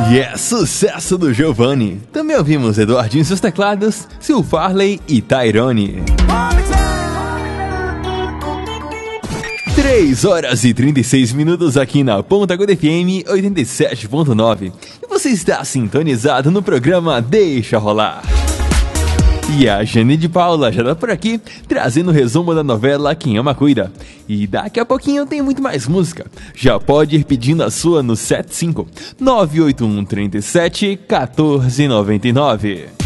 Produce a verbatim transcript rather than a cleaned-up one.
E é sucesso do Giovanni. Também ouvimos Eduardinho em seus teclados, Sil Farley e Tyrone. três horas e trinta e seis minutos aqui na Ponta Aguda F M oitenta e sete ponto nove. E você está sintonizado no programa Deixa Rolar. E a Jane de Paula já tá por aqui, trazendo o resumo da novela Quem Ama Cuida. E daqui a pouquinho tem muito mais música. Já pode ir pedindo a sua no sete cinco nove oito um três sete um quatro nove nove.